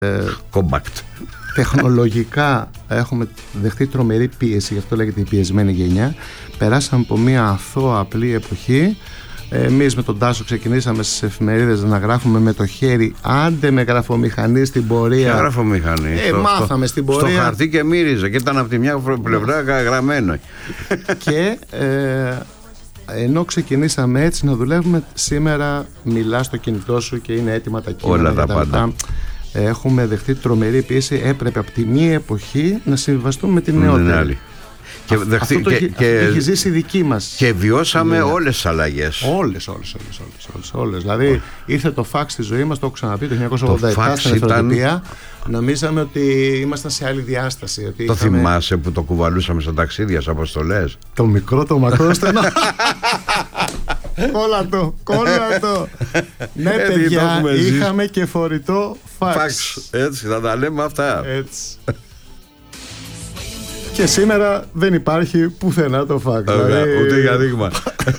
Compact. Τεχνολογικά έχουμε δεχτεί τρομερή πίεση, γι' αυτό λέγεται η πιεσμένη γενιά. Περάσαμε από μια αθώα απλή εποχή. Εμείς με τον Τάσο ξεκινήσαμε στις εφημερίδες να γράφουμε με το χέρι, άντε με γραφομηχανή στην πορεία. Ποια γραφομηχανή? Μάθαμε στην πορεία. Στο χαρτί και μύριζε και ήταν από τη μια πλευρά γραμμένο. Και ενώ ξεκινήσαμε έτσι να δουλεύουμε, σήμερα μιλάς στο κινητό σου και είναι έτοιμα τα κείμενα. Όλα τα πάντα. Έχουμε δεχτεί τρομερή πίεση. Έπρεπε από τη μία εποχή να συμβιβαστούμε με την νεότερη. Αυτό έχει ζήσει η δική μας. Και βιώσαμε όλες τις αλλαγές. Όλες. Δηλαδή ήρθε το φαξ στη ζωή μας, το έχω ξαναπεί, το 1987 στην ευθεροτυπία. Νομίζαμε ότι ήμασταν σε άλλη διάσταση. Ότι το θυμάσαι που το κουβαλούσαμε στα ταξίδια, σε αποστολές? Το μικρό, το μακρό στενό. Κόλλα το. Ναι παιδιά, είχαμε και φορητό φαξ. Έτσι, θα τα λέμε αυτά. Έτσι. Και σήμερα δεν υπάρχει πουθενά το φαξ. Ούτε για δείγμα.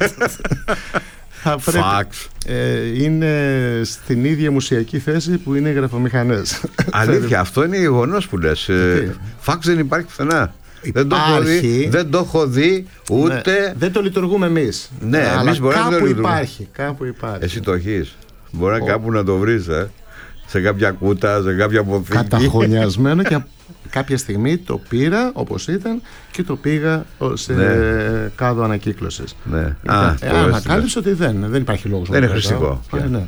Φαξ. Είναι στην ίδια μουσιακή θέση που είναι οι γραφομηχανές. Αλήθεια, αυτό είναι γεγονός που λες. Φαξ δεν υπάρχει πουθενά. Δεν το έχω δει ούτε. Δεν το λειτουργούμε εμείς. Ναι, εμείς μπορεί να το λειτουργούμε. Κάπου υπάρχει. Εσύ το έχεις. Μπορεί κάπου να το βρεις, σε κάποια κούτα, σε κάποια αποθήκη. Καταχωνιασμένο και κάποια στιγμή το πήρα όπως ήταν και το πήγα σε κάδο ανακύκλωσης. Ναι. Ανακάλυψα ότι δεν υπάρχει λόγος. Δεν είναι χρηστικό. Ναι.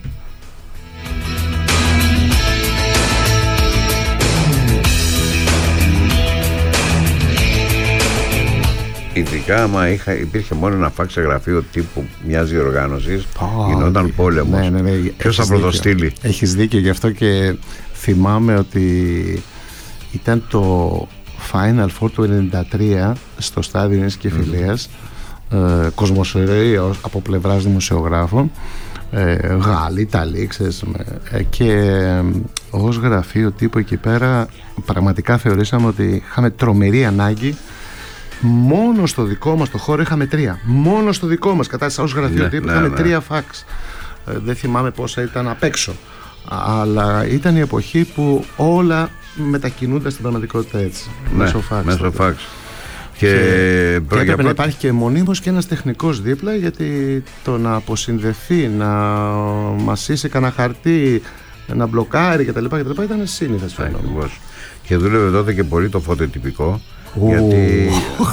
Ειδικά άμα υπήρχε μόνο ένα φαξ σε γραφείο τύπου μιας διοργάνωσης, γινόταν πόλεμος. Ναι. Ποιος θα πρωτοστείλει? Έχεις δίκιο, γι' αυτό και θυμάμαι ότι ήταν το Final Four του 1993 στο στάδιο Ειρήνης και Φιλίας, κοσμοσυρία από πλευράς δημοσιογράφων, Γάλλοι, Ιταλοί, και ως γραφείο τύπου εκεί πέρα πραγματικά θεωρήσαμε ότι είχαμε τρομερή ανάγκη. Μόνο στο δικό μας το χώρο είχαμε 3. Μόνο στο δικό μας κατάσταση ως γραφείο τύπου είχαμε 3 φαξ. Δεν θυμάμαι πόσα ήταν απ' έξω. Αλλά ήταν η εποχή που όλα μετακινούνται στην πραγματικότητα έτσι. Μέσω φαξ. Και έπρεπε να υπάρχει και μονίμως και ένας τεχνικός δίπλα, γιατί το να αποσυνδεθεί, να μασίσει κανένα χαρτί, να μπλοκάρει κτλ. Ήταν σύνηθες φαινόμενο. Και δούλευε τότε και πολύ το φωτοτυπικό. Γιατί.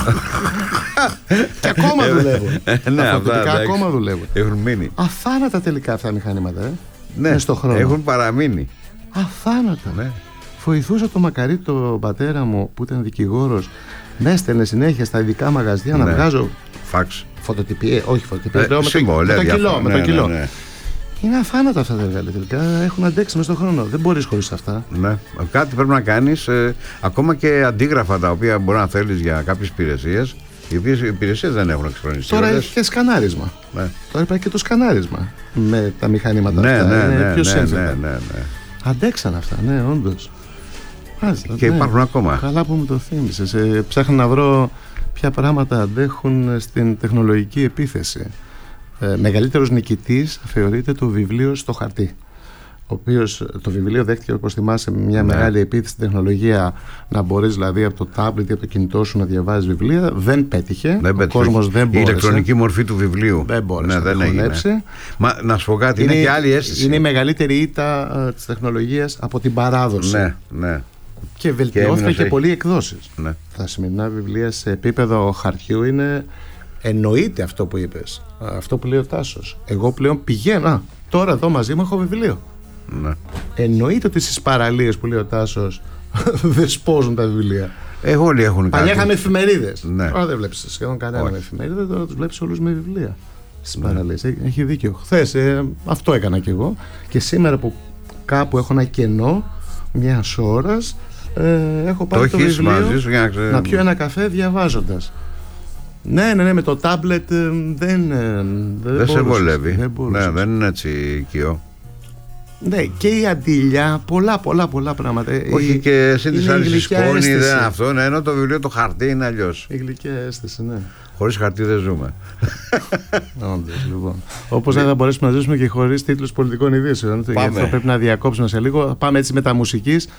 Και ακόμα δουλεύουν. Τα φωτοτυπικά ακόμα δουλεύουν. Έχουν μείνει. Αθάνατα τελικά αυτά τα μηχανήματα. Ναι, στον χρόνο. Έχουν παραμείνει. Αθάνατα. Ναι. Βοηθούσα το μακαρί, τον πατέρα μου που ήταν δικηγόρος, με έστελνε συνέχεια στα ειδικά μαγαζιά να βγάζω φαξ. Φωτοτυπία, όχι φωτοτυπία, με το κιλό. Είναι αφάνατα αυτά τα εργαλεία τελικά. Έχουν αντέξει μες στον χρόνο. Δεν μπορείς χωρίς αυτά. Ναι. Κάτι πρέπει να κάνεις. Ακόμα και αντίγραφα τα οποία μπορεί να θέλεις για κάποιες υπηρεσίες. Οι οποίες υπηρεσίες δεν έχουν εξυγχρονιστεί. Τώρα έχει και σκανάρισμα. Ναι. Τώρα υπάρχει και το σκανάρισμα με τα μηχανήματα αυτά. Είναι πιο σύνθετα. Ναι. Αντέξαν αυτά, ναι, όντως. Και υπάρχουν ακόμα. Καλά που μου το θύμισες. Ψάχνω να βρω ποια πράγματα αντέχουν στην τεχνολογική επίθεση. Μεγαλύτερος νικητής θεωρείται το βιβλίο στο χαρτί, ο οποίος το βιβλίο δέχτηκε, όπως θυμάσαι, μια μεγάλη επίθεση στην τεχνολογία, να μπορείς δηλαδή από το τάμπλετ ή από το κινητό σου να διαβάζεις βιβλία. Δεν πέτυχε. Ο κόσμος δεν μπόρεσε. Η ηλεκτρονική μορφή του βιβλίου δεν μπόρεσε να χωνέψει. Μα να σου πω κάτι, είναι και άλλη αίσθηση. Είναι η μεγαλύτερη ήττα της τεχνολογίας από την παράδοση. Ναι. Και βελτιώθηκε και πολλοί εκδόσεις. Ναι. Τα σημερινά βιβλία σε επίπεδο χαρτιού είναι. Εννοείται αυτό που είπες, αυτό που λέει ο Τάσος. Εγώ πλέον πηγαίνω, τώρα εδώ μαζί μου έχω βιβλίο. Ναι. Εννοείται ότι στις παραλίες που λέει ο Τάσος δεν σπώζουν τα βιβλία. Όλοι έχουν κάτι. Παλιά είχαμε εφημερίδες. Ναι. Τώρα δεν βλέπεις σχεδόν κανένα με εφημερίδα, τώρα τους βλέπεις όλους με βιβλία στις παραλίες. Έχει δίκιο. Χθες αυτό έκανα κι εγώ. Και σήμερα που κάπου έχω ένα κενό μιας ώρας, έχω πάρει το βιβλίο να πιω ένα καφέ διαβάζοντας. Ναι, με το τάμπλετ δεν σε βολεύει. Δεν είναι έτσι οικείο. Ναι, και η αντιλιά, πολλά πράγματα. Όχι, και εσύ της άλλης η σκόνη δεν είναι αυτό, ενώ το βιβλίο, το χαρτί είναι αλλιώς. Η γλυκιά αίσθηση, ναι. Χωρίς χαρτί δεν ζούμε. Όντως, λοιπόν. Όπως δεν θα μπορέσουμε να ζήσουμε και χωρίς τίτλους πολιτικών ειδήσεων. Γι' αυτό πρέπει να διακόψουμε σε λίγο. Πάμε έτσι μεταμουσικής